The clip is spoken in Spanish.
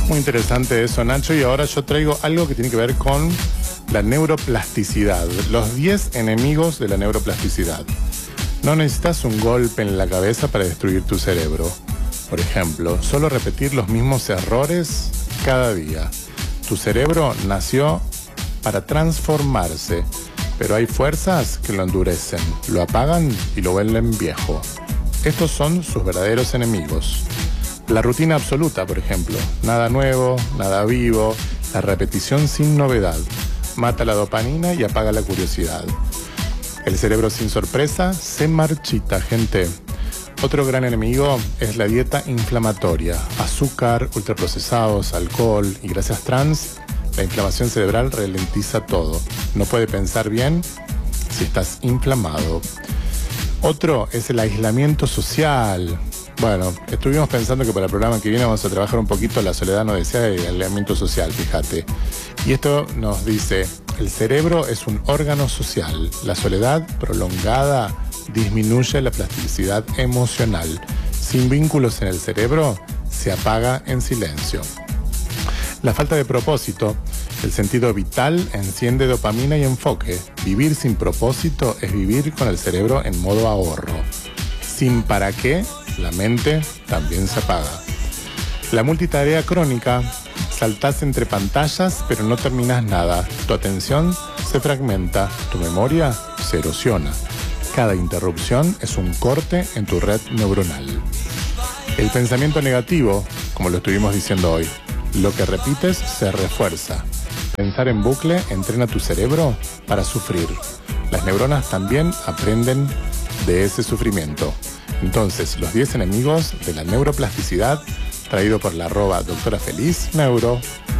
Muy interesante eso, Nacho, y ahora yo traigo algo que tiene que ver con la neuroplasticidad, los 10 enemigos de la neuroplasticidad. No necesitas un golpe en la cabeza para destruir tu cerebro. Por ejemplo, solo repetir los mismos errores cada día. Tu cerebro nació para transformarse, pero hay fuerzas que lo endurecen, lo apagan y lo vuelven viejo. Estos son sus verdaderos enemigos. La rutina absoluta, por ejemplo. Nada nuevo, nada vivo, la repetición sin novedad. Mata la dopamina y apaga la curiosidad. El cerebro sin sorpresa se marchita, gente. Otro gran enemigo es la dieta inflamatoria. Azúcar, ultraprocesados, alcohol y grasas trans. La inflamación cerebral ralentiza todo. No puede pensar bien si estás inflamado. Otro es el aislamiento social. Bueno, estuvimos pensando que para el programa que viene vamos a trabajar un poquito la soledad no deseada y el aislamiento social, fíjate. Y esto nos dice, el cerebro es un órgano social. La soledad prolongada disminuye la plasticidad emocional. Sin vínculos en el cerebro, se apaga en silencio. La falta de propósito, el sentido vital enciende dopamina y enfoque. Vivir sin propósito es vivir con el cerebro en modo ahorro. Sin para qué, la mente también se apaga. La multitarea crónica, saltás entre pantallas pero no terminas nada. Tu atención se fragmenta, tu memoria se erosiona. Cada interrupción es un corte en tu red neuronal. El pensamiento negativo, como lo estuvimos diciendo hoy, lo que repites se refuerza. Pensar en bucle entrena tu cerebro para sufrir. Las neuronas también aprenden de ese sufrimiento. Entonces, los 10 enemigos de la neuroplasticidad, traído por la @doctorafeliz neuro.